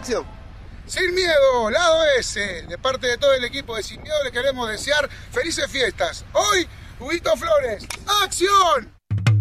acción. Sin miedo, lado S, de parte de todo el equipo de Sin Miedo, le queremos desear felices fiestas. Hoy, Huguito Flores, ¡acción!